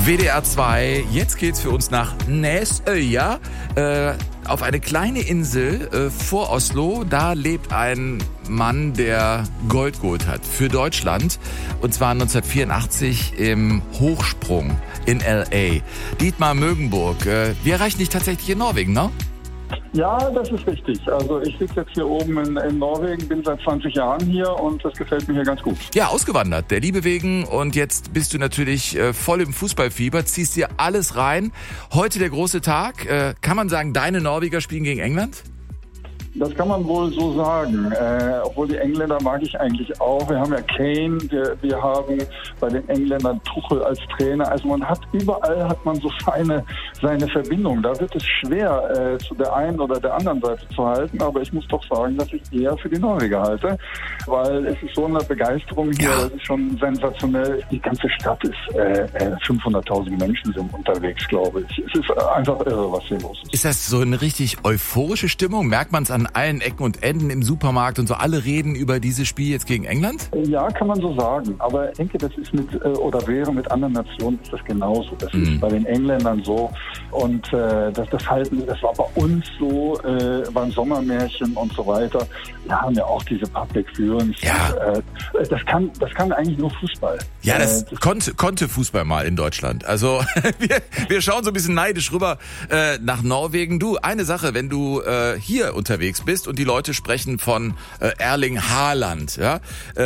WDR 2, jetzt geht's für uns nach Nesøya, auf eine kleine Insel vor Oslo. Da lebt ein Mann, der Gold geholt hat für Deutschland. Und zwar 1984 im Hochsprung in L.A. Dietmar Mögenburg. Wir erreichen dich tatsächlich in Norwegen, ne? Ja, das ist richtig. Also ich sitze jetzt hier oben in Norwegen, bin seit 20 Jahren hier und das gefällt mir hier ganz gut. Ja, ausgewandert, der Liebe wegen, und jetzt bist du natürlich voll im Fußballfieber, ziehst dir alles rein. Heute der große Tag. Kann man sagen, deine Norweger spielen gegen England? Das kann man wohl so sagen, obwohl die Engländer mag ich eigentlich auch. Wir haben ja Kane, wir haben bei den Engländern Tuchel als Trainer. Also überall hat man so seine Verbindung. Da wird es schwer, zu der einen oder der anderen Seite zu halten. Aber ich muss doch sagen, dass ich eher für die Norweger halte, weil es ist so eine Begeisterung hier. Ja. Das ist schon sensationell. Die ganze Stadt ist 500.000 Menschen sind unterwegs, glaube ich. Es ist einfach irre, was hier los ist. Ist das so eine richtig euphorische Stimmung? Merkt man es an allen Ecken und Enden im Supermarkt und so? Alle reden über dieses Spiel jetzt gegen England? Ja, kann man so sagen. Aber ich denke, das ist mit anderen Nationen ist das genauso. Das ist bei den Engländern so. Und das war bei uns so, beim Sommermärchen und so weiter. Wir haben ja auch diese Public Viewings. Ja. Das kann eigentlich nur Fußball. Ja, das konnte Fußball mal in Deutschland. Also wir schauen so ein bisschen neidisch rüber nach Norwegen. Du, eine Sache, wenn du hier unterwegs bist und die Leute sprechen von Erling Haaland, ja,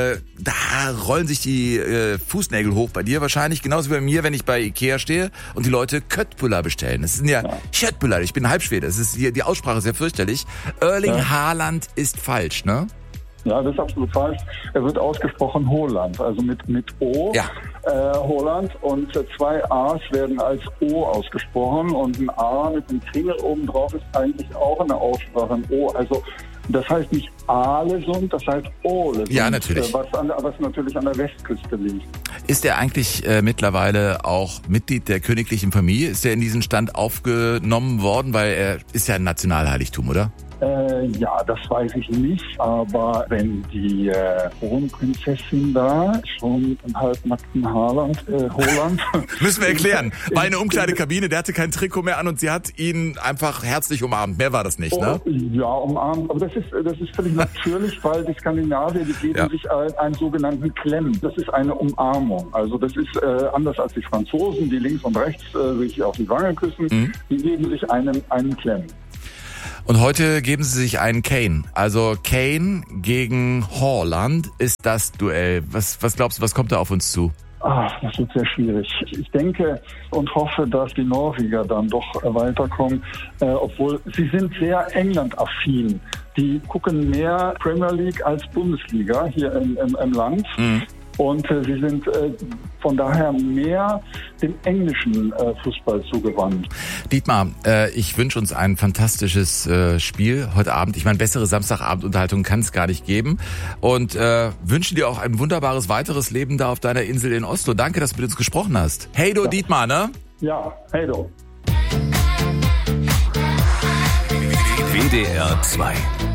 da rollen sich die Fußnägel hoch bei dir wahrscheinlich, genauso wie bei mir, wenn ich bei Ikea stehe und die Leute Köttbullar bestellen. Das sind ja Köttbullar, ich bin Halbschwede, das ist hier, die Aussprache ist sehr fürchterlich. Erling Haaland ist falsch, ne? Ja, das ist absolut falsch. Er wird ausgesprochen Holland, also mit O. Ja. Holland, und 2 A's werden als O ausgesprochen und ein A mit einem Kringel oben drauf ist eigentlich auch eine Aussprache, ein O. Also das heißt nicht Aalesund, das heißt Ålesund. Ja, natürlich. Was natürlich an der Westküste liegt. Ist er eigentlich mittlerweile auch Mitglied der königlichen Familie? Ist er in diesen Stand aufgenommen worden? Weil er ist ja ein Nationalheiligtum, oder? Ja, das weiß ich nicht, aber wenn die Kronprinzessin da schon im halbnackten Holland müssen wir erklären. War eine Umkleidekabine, der hatte kein Trikot mehr an und sie hat ihn einfach herzlich umarmt. Mehr war das nicht, ne? Ja, umarmt. Aber das ist völlig natürlich, weil die Skandinavier, die geben sich einen sogenannten Klemm. Das ist eine Umarmung. Also das ist anders als die Franzosen, die links und rechts sich auf die Wange küssen. Die geben sich einen Klemm. Und heute geben sie sich einen Kane. Also Kane gegen Haaland ist das Duell. Was glaubst du, was kommt da auf uns zu? Das wird sehr schwierig. Ich denke und hoffe, dass die Norweger dann doch weiterkommen, obwohl sie sind sehr England-affin. Die gucken mehr Premier League als Bundesliga hier im Land. Und sie sind von daher mehr dem englischen Fußball zugewandt. Dietmar, ich wünsche uns ein fantastisches Spiel heute Abend. Ich meine, bessere Samstagabendunterhaltung kann es gar nicht geben. Und wünsche dir auch ein wunderbares weiteres Leben da auf deiner Insel in Oslo. Danke, dass du mit uns gesprochen hast. Hey do, Dietmar, ne? Ja, hey do. WDR 2